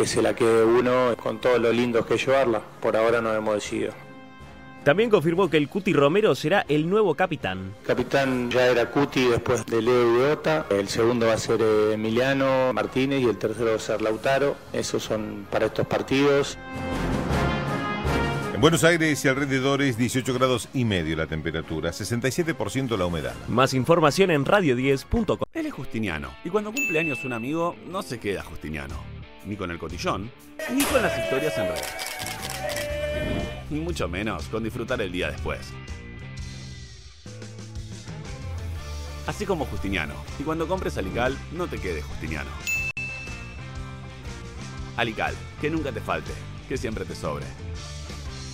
que se la quede uno con todo lo lindo que es llevarla. Por ahora no hemos decidido. También confirmó que el Cuti Romero será el nuevo capitán. Capitán ya era Cuti después de Leo y Ota. El segundo va a ser Emiliano Martínez y el tercero va a ser Lautaro. Esos son para estos partidos. En Buenos Aires y alrededores 18 grados y medio la temperatura, 67% la humedad. Más información en radio10.com. Él es justiniano y cuando cumple años un amigo no se queda justiniano. Ni con el cotillón, ni con las historias en redes. Ni mucho menos con disfrutar el día después. Así como Justiniano. Y cuando compres Alical, no te quedes Justiniano. Alical, que nunca te falte, que siempre te sobre.